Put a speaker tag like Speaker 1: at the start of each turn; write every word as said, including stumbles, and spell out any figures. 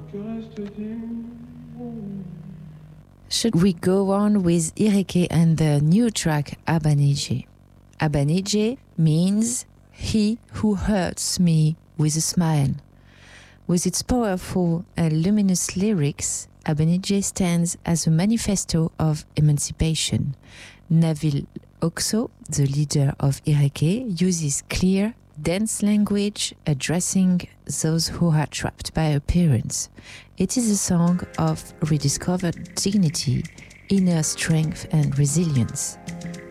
Speaker 1: Should we go on with Ireke and the new track Abanije? Abanije means he who hurts me with a smile. With its powerful and luminous lyrics, Abanije stands as a manifesto of emancipation. Nabil Okso, the leader of Ireke, uses clear, dense language addressing those who are trapped by appearance. It is a song of rediscovered dignity, inner strength and resilience.